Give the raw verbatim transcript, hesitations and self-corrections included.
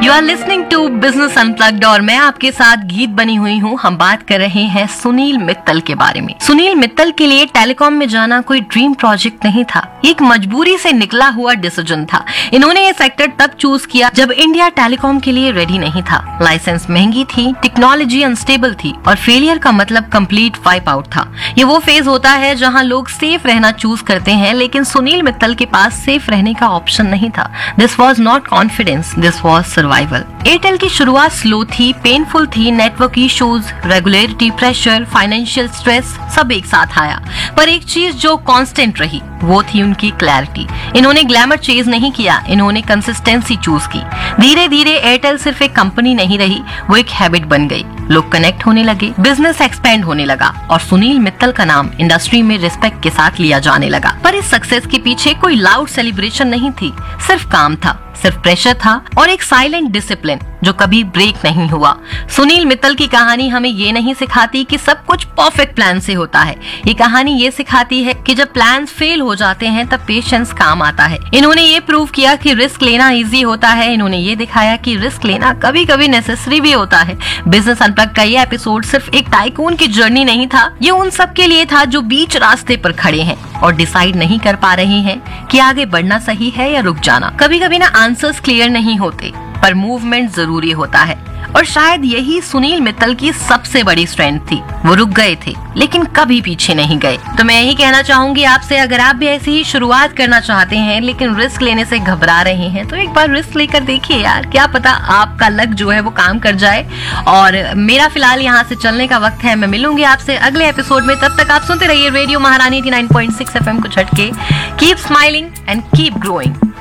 You are listening to business unplugged और मैं आपके साथ गीत बनी हुई हूँ। हम बात कर रहे हैं सुनील मित्तल के बारे में। सुनील मित्तल के लिए टेलीकॉम में जाना कोई ड्रीम प्रोजेक्ट नहीं था, एक मजबूरी से निकला हुआ डिसीजन था। इन्होंने ये सेक्टर तब चूज किया जब इंडिया टेलीकॉम के लिए रेडी नहीं था। लाइसेंस महंगी थी, टेक्नोलॉजी अनस्टेबल थी और फेलियर का मतलब कंप्लीट वाइप आउट था। ये वो फेज होता है जहाँ लोग सेफ रहना चूज करते हैं, लेकिन सुनील मित्तल के पास सेफ रहने का ऑप्शन नहीं था। This was not confidence, this was survival. Airtel की शुरुआत स्लो थी, पेनफुल थी, network issues, regulatory pressure, financial stress सब एक साथ आया। पर एक चीज जो कांस्टेंट रही वो थी उनकी क्लैरिटी। इन्होंने ग्लैमर चेज नहीं किया, इन्होंने कंसिस्टेंसी चूज की। धीरे धीरे एयरटेल सिर्फ एक कंपनी नहीं रही, वो एक हैबिट बन गई। लोग कनेक्ट होने लगे, बिजनेस एक्सपेंड होने लगा और सुनील मित्तल का नाम इंडस्ट्री में रिस्पेक्ट के साथ लिया जाने लगा। पर इस सक्सेस के पीछे कोई लाउड सेलिब्रेशन नहीं थी, सिर्फ काम था, सिर्फ प्रेशर था और एक साइलेंट डिसिप्लिन जो कभी ब्रेक नहीं हुआ। सुनील मित्तल की कहानी हमें ये नहीं सिखाती कि सब कुछ परफेक्ट प्लान से होता है। ये कहानी ये सिखाती है कि जब प्लान्स फेल हो जाते हैं तब पेशेंस काम आता है। इन्होंने ये प्रूव किया कि रिस्क लेना इजी होता है। इन्होंने ये दिखाया कि रिस्क लेना कभी कभी नेसेसरी भी होता है। बिजनेस अनप्लग्ड का ये एपिसोड सिर्फ एक टाइकून की जर्नी नहीं था, ये उन सब के लिए था जो बीच रास्ते पर खड़े हैं और डिसाइड नहीं कर पा रहे हैं कि आगे बढ़ना सही है या रुक जाना। कभी कभी ना आंसर्स क्लियर नहीं होते, पर मूवमेंट जरूरी होता है और शायद यही सुनील मित्तल की सबसे बड़ी स्ट्रेंथ थी। वो रुक गए थे लेकिन कभी पीछे नहीं गए। तो मैं यही कहना चाहूंगी आपसे, अगर आप भी ऐसी ही शुरुआत करना चाहते हैं लेकिन रिस्क लेने से घबरा रहे हैं तो एक बार रिस्क लेकर देखिए यार, क्या पता आपका लक जो है वो काम कर जाए। और मेरा फिलहाल यहाँ से चलने का वक्त है। मैं मिलूंगी आपसे अगले एपिसोड में। तब तक आप सुनते रहिए रेडियो महारानी eighty nine point six F M को झटके। Keep smiling and keep growing.